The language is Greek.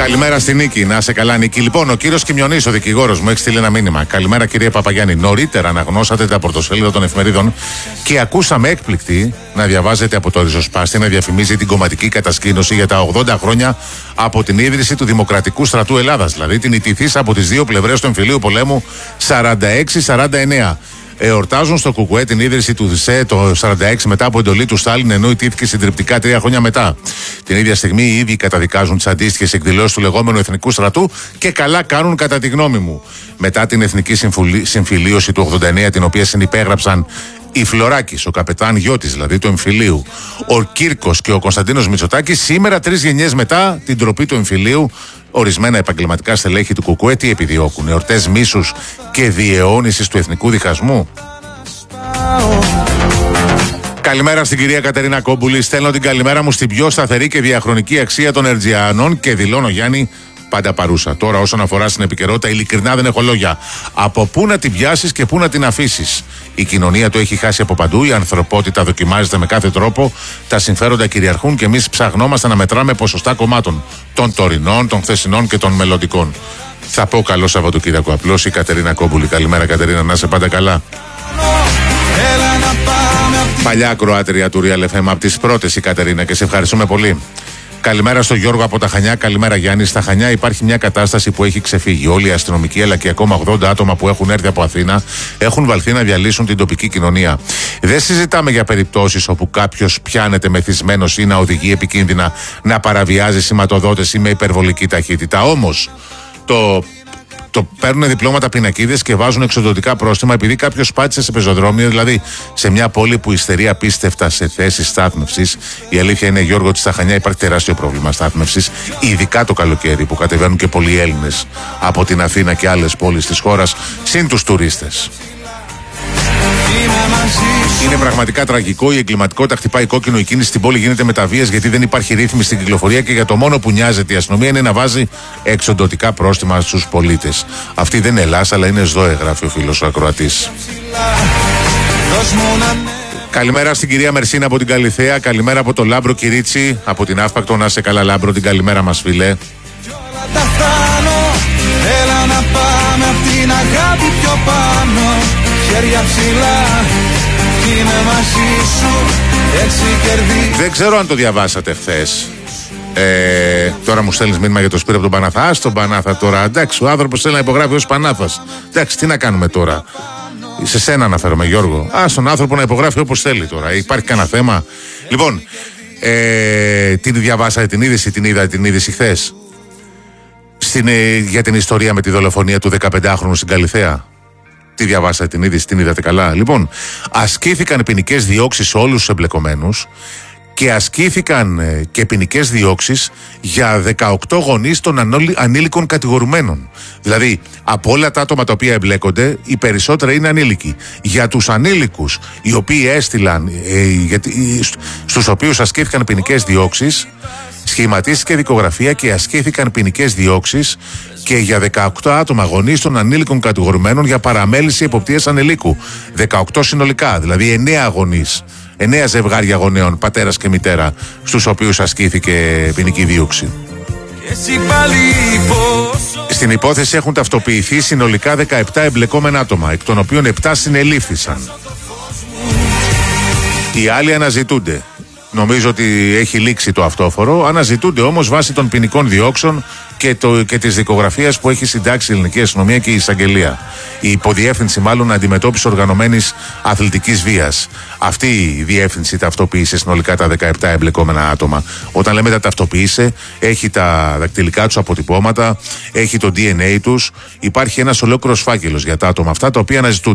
Καλημέρα στη Νίκη, να είσαι καλά, Νίκη. Λοιπόν, ο κύριος Κιμιονής, ο δικηγόρος μου, έχει στείλει ένα μήνυμα. Καλημέρα, κύριε Παπαγιάννη. Νωρίτερα αναγνώσατε τα πρωτοσέλιδα των εφημερίδων και ακούσαμε έκπληκτοι να διαβάζετε από το ριζοσπάστη να διαφημίζει την κομματική κατασκήνωση για τα 80 χρόνια από την ίδρυση του Δημοκρατικού Στρατού Ελλάδας. Δηλαδή την ιτηθής από τις δύο πλευρές του εμφυλίου πολέμου 46-49. Εορτάζουν στο Κουκουέ την ίδρυση του ΔΣΕ το 46 μετά από εντολή του Στάλιν, ενώ ιτήθηκε συντριπτικά 3 χρόνια μετά. Την ίδια στιγμή οι ίδιοι καταδικάζουν τις αντίστοιχες εκδηλώσεις του λεγόμενου Εθνικού Στρατού και καλά κάνουν, κατά τη γνώμη μου. Μετά την Εθνική Συμφιλίωση του 89, την οποία συνυπέγραψαν η Φλωράκης, ο καπετάν Γιώτης δηλαδή του εμφυλίου, ο Κύρκος και ο Κωνσταντίνος Μητσοτάκης, σήμερα 3 γενιές μετά την ντροπή του εμφυλίου, ορισμένα επαγγελματικά στελέχη του Κουκουέ τι επιδιώκουν? Εορτές μίσους και διαιώνισης του εθνικού διχασμού? Καλημέρα στην κυρία Κατερίνα Κόμπουλη. Στέλνω την καλημέρα μου στην πιο σταθερή και διαχρονική αξία των Ερτζιανών και δηλώνω, Γιάννη, πάντα παρούσα. Τώρα, όσον αφορά στην επικαιρότητα, ειλικρινά δεν έχω λόγια. Από πού να την πιάσεις και πού να την αφήσεις? Η κοινωνία το έχει χάσει από παντού. Η ανθρωπότητα δοκιμάζεται με κάθε τρόπο. Τα συμφέροντα κυριαρχούν και εμείς ψαχνόμαστε να μετράμε ποσοστά κομμάτων. Των τωρινών, των χθεσινών και των μελλοντικών. Θα πω καλό Σαββατοκύριακο. Απλώς η Κατερίνα Κόμπουλη. Καλημέρα, Κατερίνα, να είσαι πάντα καλά. Παλιά ακροάτρια του Real FM, από τις πρώτες η Κατερίνα, και σε ευχαριστούμε πολύ. Καλημέρα στο Γιώργο από τα Χανιά. Καλημέρα, Γιάννη. Στα Χανιά υπάρχει μια κατάσταση που έχει ξεφύγει. Όλοι οι αστυνομικοί αλλά και ακόμα 80 άτομα που έχουν έρθει από Αθήνα έχουν βαλθεί να διαλύσουν την τοπική κοινωνία. Δεν συζητάμε για περιπτώσεις όπου κάποιος πιάνεται μεθυσμένος ή να οδηγεί επικίνδυνα, να παραβιάζει σηματοδότες ή με υπερβολική ταχύτητα. Όμως το παίρνουν διπλώματα πινακίδες και βάζουν εξοδοτικά πρόστιμα επειδή κάποιος πάτησε σε πεζοδρόμιο, δηλαδή σε μια πόλη που υστερεί απίστευτα σε θέσεις στάθμευσης. Η αλήθεια είναι, Γιώργο, ότι στα Χανιά υπάρχει τεράστιο πρόβλημα στάθμευσης, ειδικά το καλοκαίρι που κατεβαίνουν και πολλοί Έλληνες από την Αθήνα και άλλες πόλεις της χώρας, συν τους τουρίστες. Είναι πραγματικά τραγικό. Η εγκληματικότητα χτυπάει κόκκινο. Η κίνηση στην πόλη γίνεται με τα βίας γιατί δεν υπάρχει ρύθμιση στην κυκλοφορία και για το μόνο που νοιάζεται η αστυνομία είναι να βάζει εξοντωτικά πρόστιμα στους πολίτες. Αυτή δεν είναι Ελλάς, αλλά είναι ΣΔΟΕ, γράφει ο φίλος ο ακροατής. Καλημέρα στην κυρία Μερσίνα από την Καλιθέα. Καλημέρα από το Λάμπρο Κυρίτσι, από την Αύπακτο. Να σε καλά, Λάμπρο, την καλημέρα μας, φίλε. Έλα να πάμε απ' την αγάπη πιο πάνω, χέρια ψηλά, είμαι μαζί σου, έτσι κερδί. Δεν ξέρω αν το διαβάσατε χθες. Τώρα μου στέλνεις μήνυμα για το Σπύρο από τον Πανάθα. Ας τον Πανάθα τώρα, εντάξει, ο άνθρωπος θέλει να υπογράφει ως Πανάθας. Εντάξει, τι να κάνουμε τώρα? Σε σένα αναφέρομαι, Γιώργο. Τον άνθρωπο να υπογράφει όπως θέλει τώρα. Υπάρχει κανένα θέμα? Λοιπόν, την διαβάσατε την είδηση, την είδηση χθες? Για την ιστορία με τη δολοφονία του 15χρονου στην Καλιθέα. Τι διαβάσατε την είδηση, την είδατε καλά? Λοιπόν, ασκήθηκαν ποινικές διώξεις σε όλους τους εμπλεκομένους και ασκήθηκαν και ποινικές διώξεις για 18 γονείς των ανήλικων κατηγορουμένων. Δηλαδή, από όλα τα άτομα τα οποία εμπλέκονται, οι περισσότεροι είναι ανήλικοι. Για τους ανήλικους, οι οποίοι έστειλαν, στους οποίους ασκήθηκαν ποινικές διώξεις, σχηματίστηκε δικογραφία και ασκήθηκαν ποινικές διώξεις και για 18 άτομα γονείς των ανήλικων κατηγορουμένων για παραμέληση εποπτείας ανηλίκου. 18 συνολικά, δηλαδή 9 γονείς, 9 ζευγάρια γονέων, πατέρας και μητέρα, στους οποίους ασκήθηκε ποινική δίωξη. Στην υπόθεση έχουν ταυτοποιηθεί συνολικά 17 εμπλεκόμενα άτομα, εκ των οποίων 7 συνελήφθησαν. Οι άλλοι αναζητούνται. Νομίζω ότι έχει λήξει το αυτόφορο. Αναζητούνται όμως βάσει των ποινικών διώξεων και της δικογραφίας που έχει συντάξει η ελληνική αστυνομία και η εισαγγελία. Η υποδιεύθυνση, μάλλον, αντιμετώπιση οργανωμένης αθλητικής βίας. Αυτή η διεύθυνση ταυτοποίησε συνολικά τα 17 εμπλεκόμενα άτομα. Όταν λέμε τα ταυτοποίησε, έχει τα δακτυλικά τους αποτυπώματα, έχει το DNA τους. Υπάρχει ένας ολόκληρος φάκελος για τα άτομα αυτά, τα οποία αναζητούνται.